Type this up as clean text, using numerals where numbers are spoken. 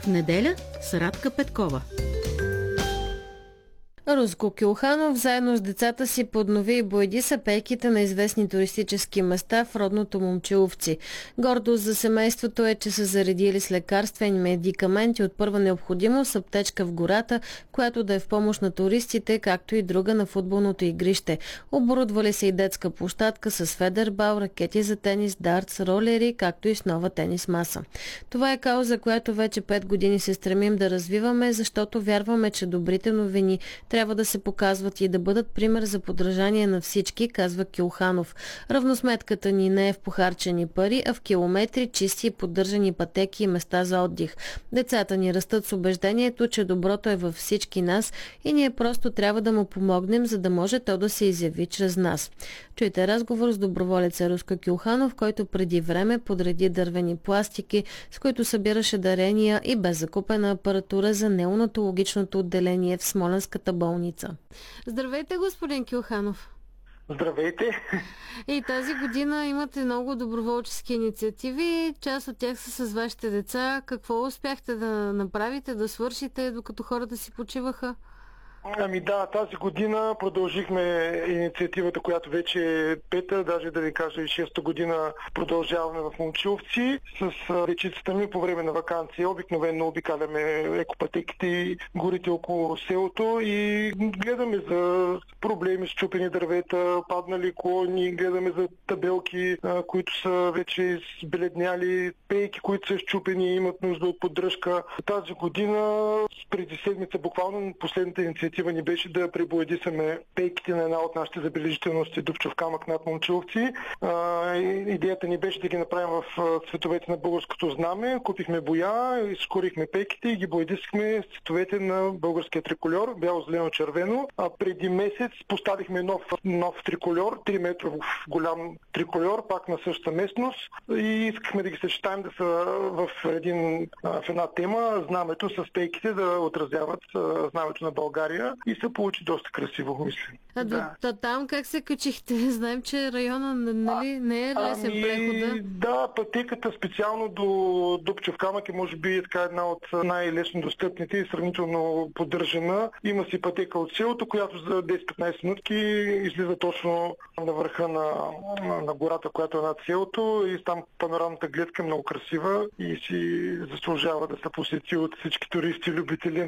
Неделя с Радка Петкова. Руско Кюлханов заедно с децата си поднови и боядиса пейките на известни туристически места в родното Момчиловци. Гордост за семейството е, че са заредили с лекарствени медикаменти от първа необходимост аптечка в гората, която да е в помощ на туристите, както и друга на футболното игрище. Оборудвали се и детска площадка с федербал, ракети за тенис, дартс, ролери, както и с нова тенис маса. Това е кауза, която вече 5 години се стремим да развиваме, защото вярваме, че добрите новини трябва да се показват и да бъдат пример за подражание на всички, казва Кюлханов. Равносметката ни не е в похарчени пари, а в километри, чисти и поддържани пътеки и места за отдих. Децата ни растат с убеждението, че доброто е във всички нас и ние просто трябва да му помогнем, за да може то да се изяви чрез нас. Чуйте разговор с доброволеца Руско Кюлханов, който преди време подреди дървени пластики, с които събираше дарения и бе закупена апаратура за неонатологичното отделение в Смолянската болница. Здравейте, господин Кюлханов! Здравейте! И тази година имате много доброволчески инициативи, част от тях са с вашите деца. Какво успяхте да направите, да свършите, докато хората си почиваха? Ами да, тази година продължихме инициативата, която вече е пета, даже да ви кажа и шеста година продължаваме в Момчиловци. С дечицата ми по време на ваканция обикновено обикаляме екопатеките и горите около селото и гледаме за проблеми с чупени дървета, паднали клони, гледаме за табелки, които са вече сбледняли, пейки, които са счупени и имат нужда от поддръжка. Тази година, преди седмица, буквално последната инициатива ни беше да пребоядисаме пейките на една от нашите забележителности Дупчев камък над Момчиловци. Идеята ни беше да ги направим в цветовете на българското знаме. Купихме боя, изкорихме пейките и ги боядисахме с цветовете на българския трикольор, бяло-зелено-червено. Преди месец поставихме нов трикольор, 3 метров голям трикольор, пак на същата местност и искахме да ги съчетаем да са в една тема, знамето с пейките да отразяват знамето на България. И се получи доста красиво, мисля. Там как се качихте? Знаем, че района не е лесен прехода. Да, пътеката специално до Дупчев камък е може би така една от най-лесно достъпните и сравнително поддържана. Има си пътека от селото, която за 10-15 минутки излиза точно на върха на гората, която е над селото и там панорамната гледка е много красива и си заслужава да се посети от всички туристи, любители